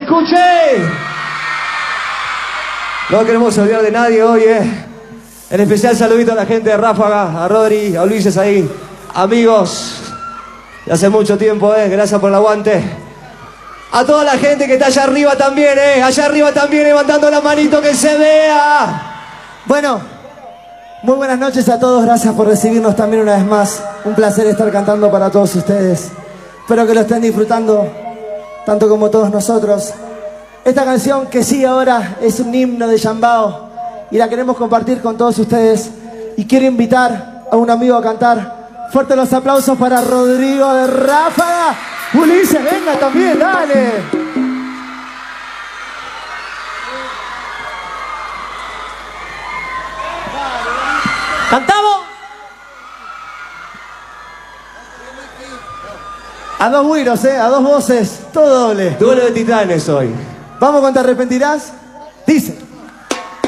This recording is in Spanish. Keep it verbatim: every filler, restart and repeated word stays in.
¡Escuche! No queremos olvidar de nadie hoy, ¿eh? En especial saludito a la gente de Ráfaga, a Rodri, a Ulises ahí. Amigos, de hace mucho tiempo, ¿eh? Gracias por el aguante. A toda la gente que está allá arriba también, ¿eh? Allá arriba también, levantando la manito que se vea. Bueno, muy buenas noches a todos. Gracias por recibirnos también una vez más. Un placer estar cantando para todos ustedes. Espero que lo estén disfrutando tanto como todos nosotros. Esta canción que sigue ahora es un himno de Yambao y la queremos compartir con todos ustedes. Y quiero invitar a un amigo a cantar. Fuertes los aplausos para Rodrigo de Ráfaga. Ulises, venga también, dale. ¿Cantamos? A dos güiros, eh, a dos voces, todo doble. Duelo de titanes hoy. Vamos con Te Arrepentirás. Dice.